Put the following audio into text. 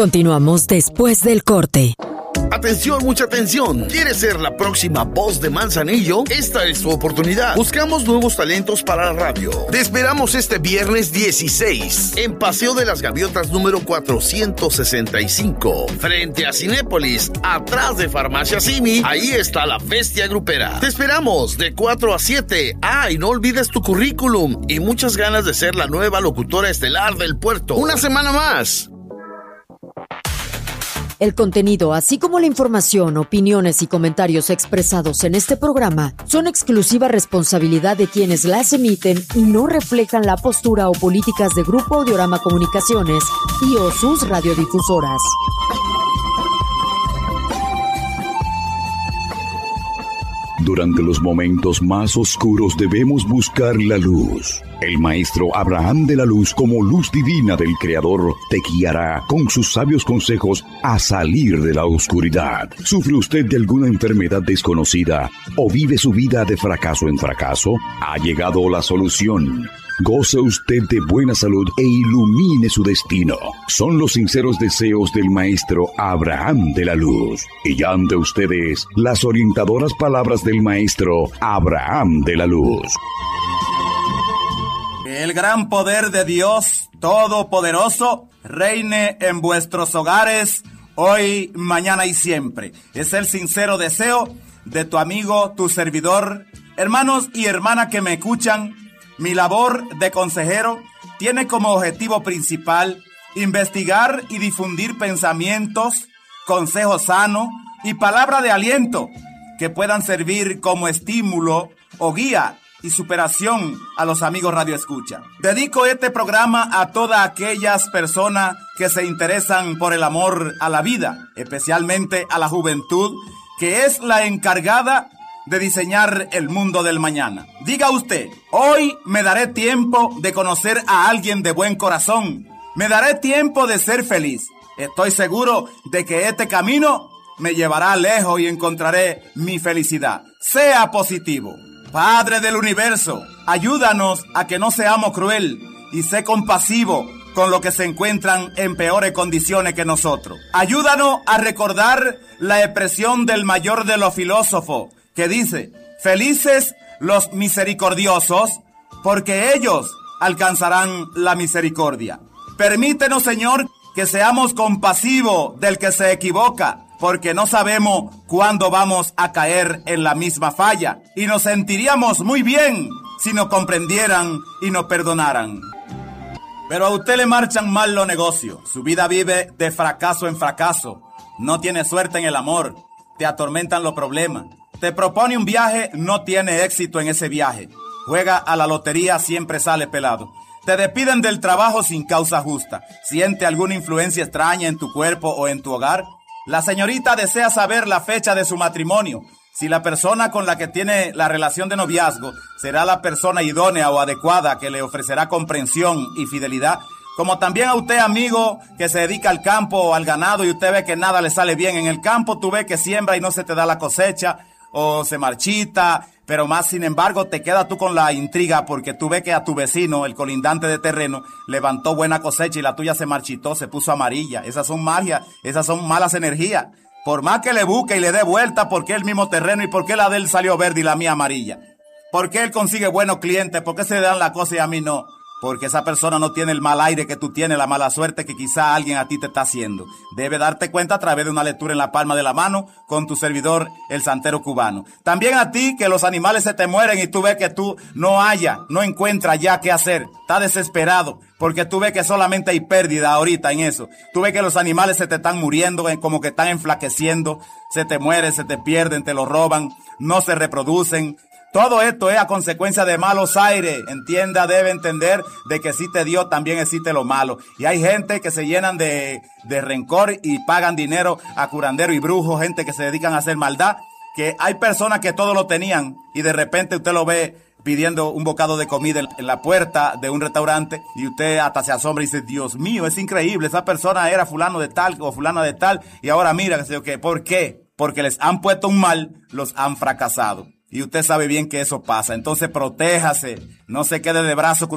Continuamos después del corte. Atención, mucha atención. ¿Quieres ser la próxima voz de Manzanillo? Esta es tu oportunidad. Buscamos nuevos talentos para la radio. Te esperamos este viernes 16 en Paseo de las Gaviotas número 465, frente a Cinépolis, atrás de Farmacia Simi. Ahí está la bestia grupera. Te esperamos de 4 a 7. Y no olvides tu currículum y muchas ganas de ser la nueva locutora estelar del puerto. Una semana más. El contenido, así como la información, opiniones y comentarios expresados en este programa son exclusiva responsabilidad de quienes las emiten y no reflejan la postura o políticas de Grupo Audiorama Comunicaciones y o sus radiodifusoras. Durante los momentos más oscuros debemos buscar la luz. El maestro Abraham de la Luz, como luz divina del Creador, te guiará con sus sabios consejos a salir de la oscuridad. ¿Sufre usted de alguna enfermedad desconocida o vive su vida de fracaso en fracaso? Ha llegado la solución. Goce usted de buena salud e ilumine su destino. Son los sinceros deseos del maestro Abraham de la Luz. Y ya ante ustedes, las orientadoras palabras del maestro Abraham de la Luz. Que el gran poder de Dios Todopoderoso reine en vuestros hogares, hoy, mañana y siempre. Es el sincero deseo de tu amigo, tu servidor. Hermanos y hermanas que me escuchan, mi labor de consejero tiene como objetivo principal investigar y difundir pensamientos, consejos sanos y palabra de aliento que puedan servir como estímulo o guía y superación a los amigos Radio Escucha. Dedico este programa a todas aquellas personas que se interesan por el amor a la vida, especialmente a la juventud, que es la encargada de diseñar el mundo del mañana. Diga usted, hoy me daré tiempo de conocer a alguien de buen corazón. Me daré tiempo de ser feliz. Estoy seguro de que este camino me llevará lejos y encontraré mi felicidad. Sea positivo. Padre del universo, ayúdanos a que no seamos cruel y sé compasivo con los que se encuentran en peores condiciones que nosotros. Ayúdanos a recordar la expresión del mayor de los filósofos, que dice, felices los misericordiosos, porque ellos alcanzarán la misericordia. Permítenos, Señor, que seamos compasivos del que se equivoca, porque no sabemos cuándo vamos a caer en la misma falla, y nos sentiríamos muy bien si nos comprendieran y nos perdonaran. Pero a usted le marchan mal los negocios, su vida vive de fracaso en fracaso, no tiene suerte en el amor, te atormentan los problemas. Te propone un viaje, no tiene éxito en ese viaje. Juega a la lotería, siempre sale pelado. Te despiden del trabajo sin causa justa. ¿Siente alguna influencia extraña en tu cuerpo o en tu hogar? La señorita desea saber la fecha de su matrimonio. Si la persona con la que tiene la relación de noviazgo será la persona idónea o adecuada que le ofrecerá comprensión y fidelidad. Como también a usted, amigo, que se dedica al campo o al ganado y usted ve que nada le sale bien en el campo, tú ves que siembra y no se te da la cosecha, o se marchita, pero más sin embargo te quedas tú con la intriga porque tú ves que a tu vecino, el colindante de terreno, levantó buena cosecha y la tuya se marchitó, se puso amarilla. Esas son magias, esas son malas energías. Por más que le busque y le dé vuelta, ¿por qué el mismo terreno y por qué la de él salió verde y la mía amarilla? ¿Por qué él consigue buenos clientes? ¿Por qué se le dan la cosa y a mí no? Porque esa persona no tiene el mal aire que tú tienes, la mala suerte que quizá alguien a ti te está haciendo. Debe darte cuenta a través de una lectura en la palma de la mano con tu servidor, el santero cubano. También a ti que los animales se te mueren y tú ves que tú no encuentras ya qué hacer. Estás desesperado porque tú ves que solamente hay pérdida ahorita en eso. Tú ves que los animales se te están muriendo, como que están enflaqueciendo, se te mueren, se te pierden, te lo roban, no se reproducen. Todo esto es a consecuencia de malos aires. Entienda, debe entender de que existe Dios, también existe lo malo. Y hay gente que se llenan de rencor y pagan dinero a curandero y brujos, gente que se dedican a hacer maldad, que hay personas que todo lo tenían y de repente usted lo ve pidiendo un bocado de comida en la puerta de un restaurante y usted hasta se asombra y dice, Dios mío, es increíble, esa persona era fulano de tal o fulana de tal y ahora mira, que sé yo qué. ¿Por qué? Porque les han puesto un mal, los han fracasado. Y usted sabe bien que eso pasa. Entonces protéjase, no se quede de brazos